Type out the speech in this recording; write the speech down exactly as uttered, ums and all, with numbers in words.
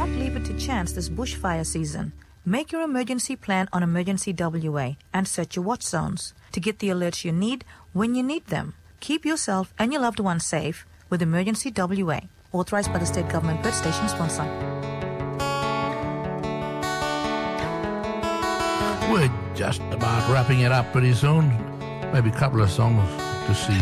not leave it to chance this bushfire season. Make your emergency plan on Emergency W A and set your watch zones to get the alerts you need when you need them. Keep yourself and your loved ones safe with Emergency W A, authorized by the state government. Bird station sponsor. We're just about wrapping it up pretty soon. Maybe a couple of songs to see.